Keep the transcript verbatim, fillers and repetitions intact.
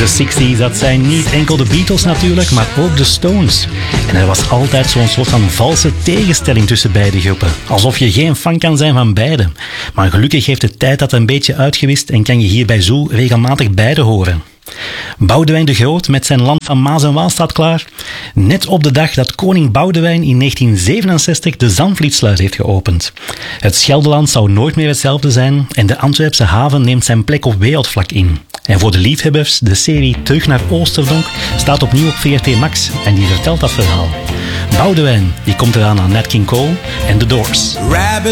de zestig's, dat zijn niet enkel de Beatles natuurlijk, maar ook de Stones. En er was altijd zo'n soort van valse tegenstelling tussen beide groepen. Alsof je geen fan kan zijn van beide. Maar gelukkig heeft de tijd dat een beetje uitgewist en kan je hier bij Zoo regelmatig beide horen. Boudewijn de Groot met zijn Land van Maas en Waal staat klaar. Net op de dag dat koning Boudewijn in negentien zevenenzestig de Zandvlietsluis heeft geopend. Het Scheldeland zou nooit meer hetzelfde zijn en de Antwerpse haven neemt zijn plek op wereldvlak in. En voor de liefhebbers, de serie Terug naar Oosterdonk staat opnieuw op V R T Max en die vertelt dat verhaal. Boudewijn, die komt eraan aan Nat King Cole en The Doors. Rabbit